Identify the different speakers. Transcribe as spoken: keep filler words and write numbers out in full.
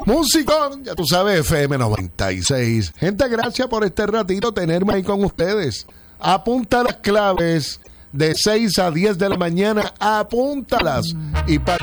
Speaker 1: Musicón, ya tú sabes, F M noventa y seis. Gente, gracias por este ratito tenerme ahí con ustedes. Apunta las claves de seis a diez de la mañana, apúntalas y para